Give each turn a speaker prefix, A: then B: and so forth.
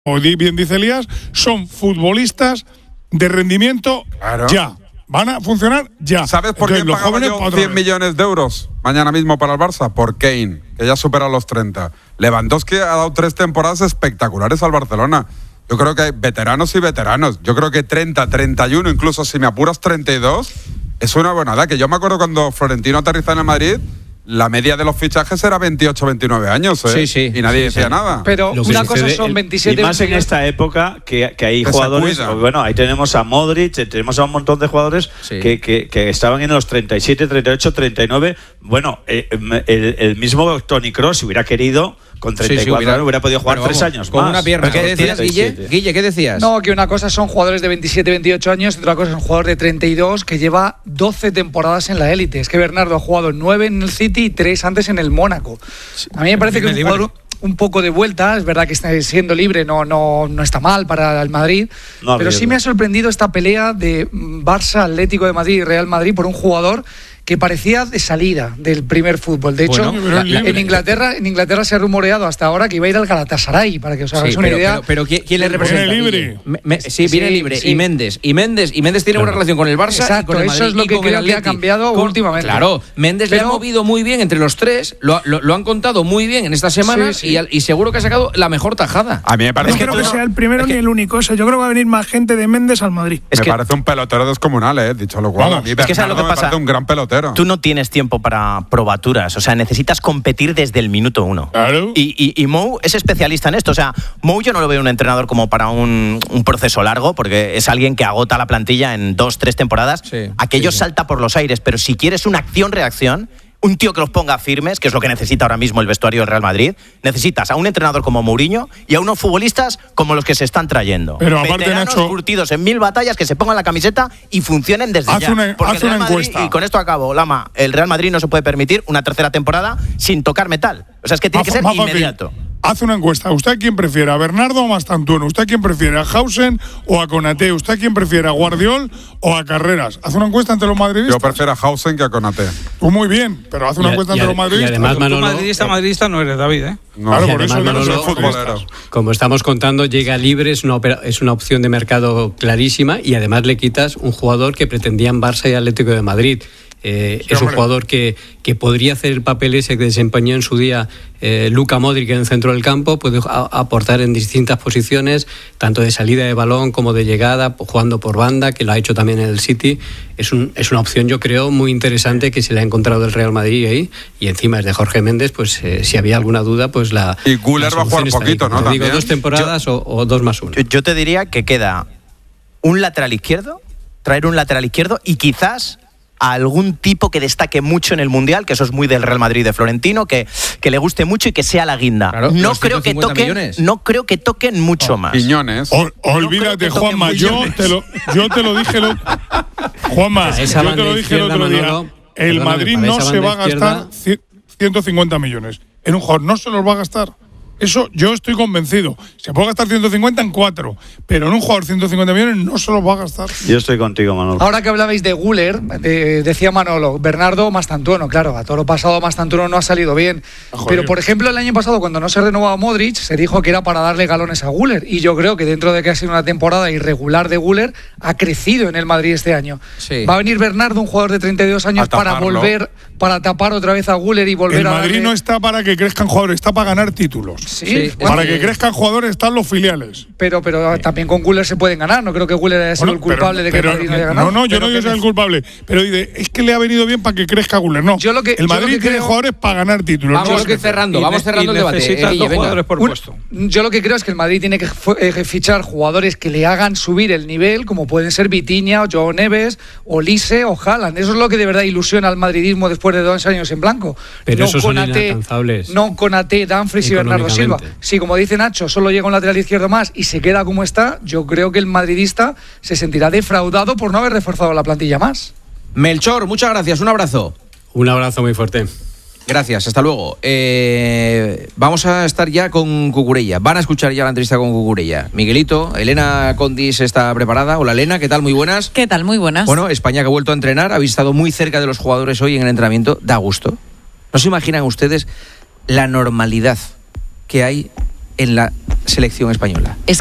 A: como bien dice Elías, son futbolistas de rendimiento ya. Van a funcionar ya.
B: ¿Sabes por qué pagaba yo 100 millones de euros mañana mismo para el Barça? Por Kane, que ya supera los 30. Lewandowski ha dado 3 temporadas espectaculares al Barcelona. Yo creo que hay veteranos y veteranos. Yo creo que 30, 31, incluso si me apuras 32, es una buena edad. Que yo me acuerdo cuando Florentino aterriza en el Madrid, la media de los fichajes era 28, 29 años, ¿eh?
C: Sí.
B: Y nadie decía nada.
D: Pero una cosa son 27...
E: Y más en esta época que hay jugadores... Bueno, ahí tenemos a Modric, tenemos a un montón de jugadores que estaban en los 37, 38, 39... Bueno, el mismo Toni Kroos, si hubiera querido... Con 34 hubiera podido jugar 3 años
C: con
E: más.
C: Una pierna. ¿Qué decías, Guille, ¿qué decías?
D: No, que una cosa son jugadores de 27, 28 años y otra cosa es un jugador de 32 que lleva 12 temporadas en la élite. Es que Bernardo ha jugado 9 en el City y 3 antes en el Mónaco. A mí me parece que es un jugador un poco de vuelta. Es verdad que siendo libre no está mal para el Madrid, pero sí me ha sorprendido esta pelea de Barça, Atlético de Madrid y Real Madrid por un jugador que parecía de salida del primer fútbol. De hecho, en Inglaterra se ha rumoreado hasta ahora que iba a ir al Galatasaray, para que os hagáis una idea.
C: Pero ¿quién le representa?
A: Viene libre.
C: Viene libre. Sí. Y Méndez tiene una relación con el Barça.
D: Exacto,
C: y con el Madrid,
D: eso es lo que creo que ha cambiado últimamente.
C: Claro, Méndez le ha movido muy bien entre los tres, lo han contado muy bien en estas semanas y seguro que ha sacado la mejor tajada.
B: A mí me parece
F: no creo que sea el primero ni el único. Eso, yo creo que va a venir más gente de Méndez al Madrid.
B: Me parece un pelotero descomunal, dicho lo cual. A mí
G: que lo que pasa,
B: parece un gran pelotero.
G: Tú no tienes tiempo para probaturas, o sea, necesitas competir desde el minuto 1.
A: Claro.
G: Y Mou es especialista en esto, o sea, Mou yo no lo veo un entrenador como para un proceso largo, porque es alguien que agota la plantilla en 2-3 temporadas. Aquello salta por los aires, pero si quieres una acción-reacción, un tío que los ponga firmes, que es lo que necesita ahora mismo el vestuario del Real Madrid, necesitas a un entrenador como Mourinho y a unos futbolistas como los que se están trayendo.
A: Pero aparte,
G: veteranos
A: Nacho,
G: curtidos en 1000 batallas, que se pongan la camiseta y funcionen desde ya. Porque
A: haz una encuesta.
G: Y con esto acabo, Lama, el Real Madrid no se puede permitir una tercera temporada sin tocar metal. O sea, es que tiene que ser inmediato.
A: Haz una encuesta. ¿Usted a quién prefiere? ¿A Bernardo o a Mastantuono? ¿Usted a quién prefiere? ¿A Hausen o a Konaté? ¿Usted a quién prefiere? ¿A Guardiol o a Carreras? Haz una encuesta entre los madridistas.
B: Yo prefiero a Hausen que a Konaté.
A: Tú muy bien, pero haz una encuesta entre los madridistas.
H: Y además, Manolo, tú madridista no eres, David, ¿eh?
B: No,
A: claro, por
B: además,
A: eso
B: Manolo,
A: no soy futbolero.
H: Como estamos contando, llega libre, es una opción de mercado clarísima y además le quitas un jugador que pretendían Barça y Atlético de Madrid. Es un jugador que podría hacer el papel ese que desempeñó en su día Luka Modric en el centro del campo, puede aportar en distintas posiciones, tanto de salida de balón como de llegada, jugando por banda, que lo ha hecho también en el City. Es una opción, yo creo, muy interesante que se le ha encontrado el Real Madrid ahí, y encima es de Jorge Méndez, pues si había alguna duda, pues la...
B: Y Güler va a jugar poquito, ¿no?
H: Te digo, 2 temporadas o 2 más 1.
G: Yo te diría que queda un lateral izquierdo, traer un lateral izquierdo y quizás a algún tipo que destaque mucho en el Mundial, que eso es muy del Real Madrid de Florentino, que le guste mucho y que sea la guinda.
C: Claro,
G: no creo que toquen mucho más.
B: Piñones.
A: Olvídate, Juanma, yo te lo dije. Juanma, yo te lo dije el otro día. El Madrid no se va a gastar 150 millones. En un jugador no se los va a gastar. Eso yo estoy convencido. Se puede gastar 150 en 4, pero en un jugador 150 millones no se los va a gastar.
E: Yo estoy contigo, Manolo.
D: Ahora que hablabais de Güler, decía Manolo, Bernardo Mastantuono. Claro, a todo lo pasado Mastantuono no ha salido bien. Pero, por ejemplo, el año pasado, cuando no se renovaba Modric, se dijo que era para darle galones a Güler. Y yo creo que dentro de que ha sido una temporada irregular de Güler, ha crecido en el Madrid este año.
C: Sí.
D: Va a venir Bernardo, un jugador de 32 años, para tapar otra vez a Güler y volver a...
A: El Madrid no está para que crezcan jugadores, está para ganar títulos.
D: Sí,
A: para que crezcan jugadores están los filiales.
D: Pero también con Güler se pueden ganar. No creo que Güler haya sido el culpable de que el Madrid no haya ganado.
A: No, yo no digo que sea el culpable. Pero es que le ha venido bien para que crezca Güler. No, el Madrid tiene jugadores para ganar títulos.
C: Vamos cerrando el debate.
H: Necesitas 2 jugadores por puesto.
D: Yo lo que creo es que el Madrid tiene que fichar jugadores que le hagan subir el nivel, como pueden ser Vitinha, o Joao Neves, o Lise, o Haaland. Eso es lo que de verdad ilusiona al madridismo después de 2 años en blanco.
H: Pero
D: no
H: esos
D: con
H: son inalcanzables.
D: No con Ate, Dumfries y Bernardo Silva. Sí, como dice Nacho, solo llega un lateral izquierdo más y se queda como está. Yo creo que el madridista se sentirá defraudado por no haber reforzado la plantilla más.
C: Melchor, muchas gracias, un abrazo.
H: Un abrazo muy fuerte.
C: Gracias, hasta luego. Vamos a estar ya con Cucurella. Van a escuchar ya la entrevista con Cucurella. Miguelito, Elena Condis está preparada. Hola, Elena, ¿qué tal? Muy buenas.
I: ¿Qué tal? Muy buenas.
C: Bueno, España que ha vuelto a entrenar. Habéis estado muy cerca de los jugadores hoy en el entrenamiento. Da gusto. ¿No se imaginan ustedes la normalidad que hay en la selección española.